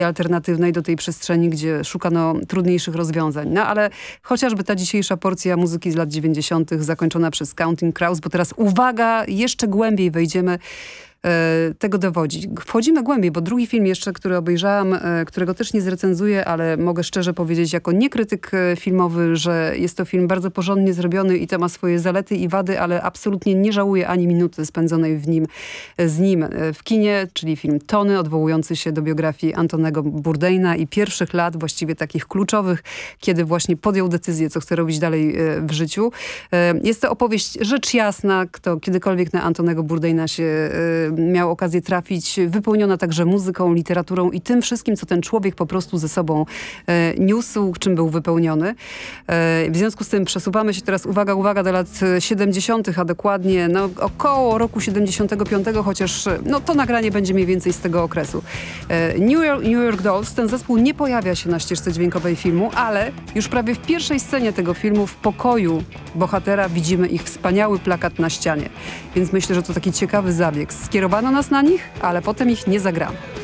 alternatywnej, do tej przestrzeni, gdzie szukano trudniejszych rozwiązań. No ale chociażby ta dzisiejsza porcja muzyki z lat 90. zakończona przez Counting Crows, bo teraz uwaga, jeszcze głębiej wejdziemy, tego dowodzi. Wchodzimy głębiej, bo drugi film jeszcze, który obejrzałam, którego też nie zrecenzuję, ale mogę szczerze powiedzieć jako niekrytyk filmowy, że jest to film bardzo porządnie zrobiony i to ma swoje zalety i wady, ale absolutnie nie żałuję ani minuty spędzonej z nim w kinie, czyli film Tony, odwołujący się do biografii Antonego Bourdaina i pierwszych lat, właściwie takich kluczowych, kiedy właśnie podjął decyzję, co chce robić dalej w życiu. Jest to opowieść rzecz jasna, kto kiedykolwiek na Antonego Bourdaina się miał okazję trafić, wypełniona także muzyką, literaturą i tym wszystkim, co ten człowiek po prostu ze sobą niósł, czym był wypełniony. W związku z tym przesuwamy się teraz, uwaga, do lat 70., a dokładnie około roku 75, chociaż to nagranie będzie mniej więcej z tego okresu. New York Dolls, ten zespół nie pojawia się na ścieżce dźwiękowej filmu, ale już prawie w pierwszej scenie tego filmu w pokoju bohatera widzimy ich wspaniały plakat na ścianie. Więc myślę, że to taki ciekawy zabieg. Skierowano nas na nich, ale potem ich nie zagramy.